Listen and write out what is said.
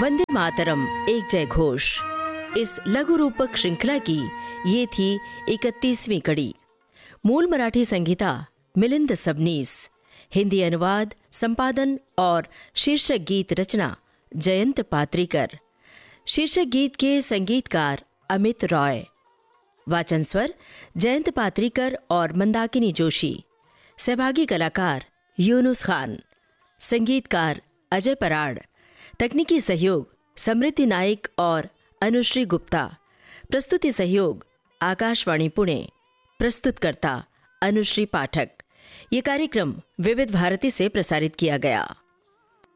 वंदे मातरम एक जय घोष। इस लघु रूपक श्रृंखला की ये थी 31वीं कड़ी। मूल मराठी संगीता मिलिंद सबनीस, हिंदी अनुवाद, संपादन और शीर्षक गीत रचना जयंत पात्रीकर। शीर्षक गीत के संगीतकार अमित रॉय। वाचन स्वर जयंत पात्रीकर और मंदाकिनी जोशी। सहभागी कलाकार यूनुस खान। संगीतकार अजय पराड़। तकनीकी सहयोग समृद्धि नाइक और अनुश्री गुप्ता। प्रस्तुति सहयोग आकाशवाणी पुणे। प्रस्तुतकर्ता अनुश्री पाठक। ये कार्यक्रम विविध भारती से प्रसारित किया गया।